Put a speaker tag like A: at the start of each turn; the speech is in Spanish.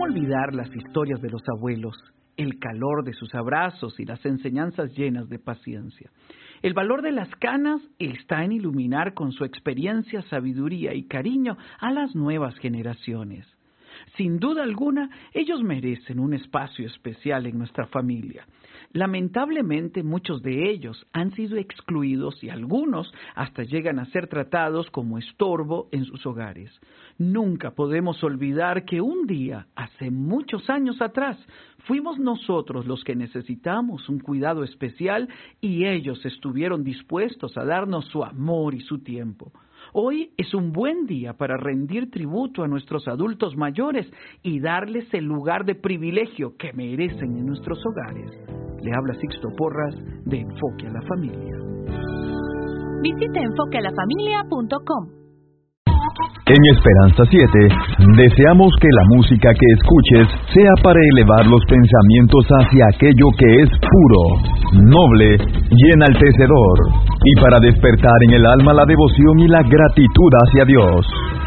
A: olvidar las historias de los abuelos, el calor de sus abrazos y las enseñanzas llenas de paciencia. El valor de las canas está en iluminar con su experiencia, sabiduría y cariño a las nuevas generaciones. Sin duda alguna, ellos merecen un espacio especial en nuestra familia. Lamentablemente, muchos de ellos han sido excluidos y algunos hasta llegan a ser tratados como estorbo en sus hogares. Nunca podemos olvidar que un día, hace muchos años atrás, fuimos nosotros los que necesitamos un cuidado especial y ellos estuvieron dispuestos a darnos su amor y su tiempo. Hoy es un buen día para rendir tributo a nuestros adultos mayores y darles el lugar de privilegio que merecen en nuestros hogares. Le habla Sixto Porras de Enfoque a la Familia.
B: Visite enfoquealafamilia.com.
C: En Esperanza 7, deseamos que la música que escuches sea para elevar los pensamientos hacia aquello que es puro, noble y enaltecedor, y para despertar en el alma la devoción y la gratitud hacia Dios.